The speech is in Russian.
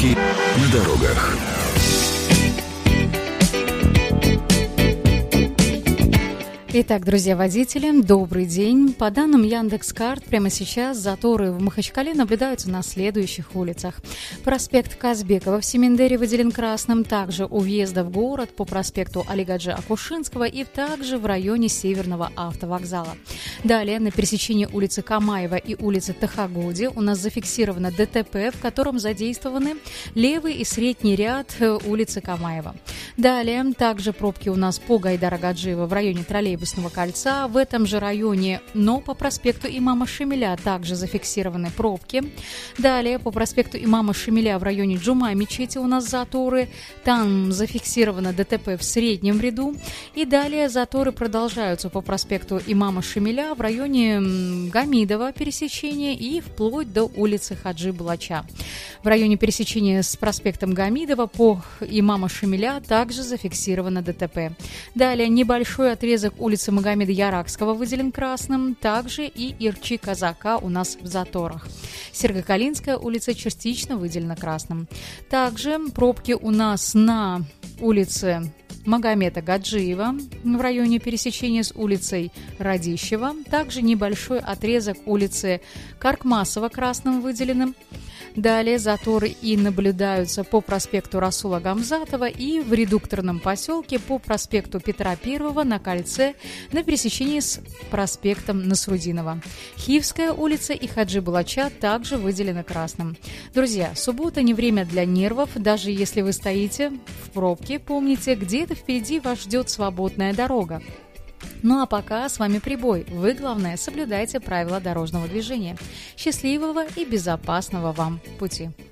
Пробки на дорогах. Итак, друзья водители, добрый день. По данным Яндекс.Карт, прямо сейчас заторы в Махачкале наблюдаются на следующих улицах. Проспект Казбекова в Семендере выделен красным, также у въезда в город по проспекту Алигаджи Акушинского и также в районе Северного автовокзала. Далее на пересечении улицы Камаева и улицы Тахагоди у нас зафиксировано ДТП, в котором задействованы левый и средний ряд улицы Камаева. Далее также пробки у нас по Гайдара Гаджиева в районе троллейбусного кольца. В этом же районе, но по проспекту Имама Шамиля также зафиксированы пробки. Далее по проспекту Имама Шамиля в районе Джума мечети у нас заторы. Там зафиксировано ДТП в среднем ряду. И далее заторы продолжаются по проспекту Имама Шамиля в районе Гамидова пересечения и вплоть до улицы Хаджи Булача. В районе пересечения с проспектом Гамидова по Имама Шамиля также зафиксировано ДТП. Далее небольшой отрезок улицы Магомеда Яракского выделен красным, также и Ирчи Казака у нас в заторах. Сергокалинская улица частично выделена красным. Также пробки у нас на улице Магомеда Гаджиева в районе пересечения с улицей Радищева. Также небольшой отрезок улицы Каркмасова красным выделенным. Далее заторы и наблюдаются по проспекту Расула Гамзатова и в редукторном поселке по проспекту Петра I на кольце на пересечении с проспектом Насрудинова. Хивская улица и Хаджи Булача также выделены красным. Друзья, суббота не время для нервов. Даже если вы стоите в пробке, помните, где-то впереди вас ждет свободная дорога. Ну а пока с вами Прибой. Вы, главное, соблюдайте правила дорожного движения. Счастливого и безопасного вам пути!